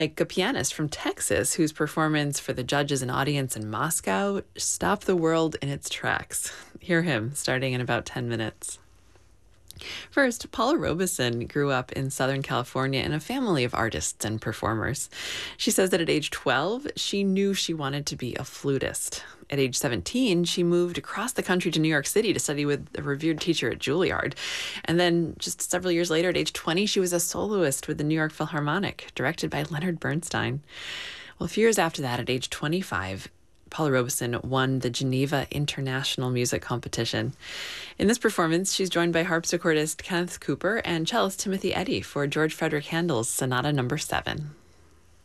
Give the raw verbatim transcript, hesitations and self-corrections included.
Like a pianist from Texas whose performance for the judges and audience in Moscow stopped the world in its tracks. Hear him starting in about ten minutes. First, Paula Robeson grew up in Southern California in a family of artists and performers. She says that at age twelve, she knew she wanted to be a flutist. At age seventeen, she moved across the country to New York City to study with a revered teacher at Juilliard. And then just several years later, at age twenty, she was a soloist with the New York Philharmonic, directed by Leonard Bernstein. Well, a few years after that, at age twenty-five, Paula Robeson won the Geneva International Music Competition. In this performance, she's joined by harpsichordist Kenneth Cooper and cellist Timothy Eddy for George Frederick Handel's Sonata Number Seven.